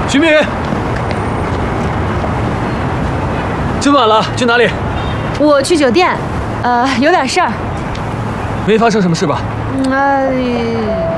徐明宇，这么晚了，去哪里？ 我去酒店，有点事儿。 没发生什么事吧？